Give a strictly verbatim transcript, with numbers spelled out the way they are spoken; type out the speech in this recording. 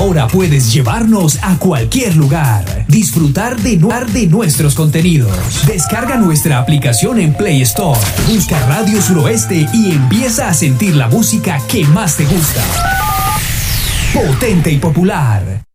Ahora puedes llevarnos a cualquier lugar, disfrutar de, nu- de nuestros contenidos. Descarga nuestra aplicación en Play Store, busca Radio Suroeste y empieza a sentir la música que más te gusta. Potente y popular.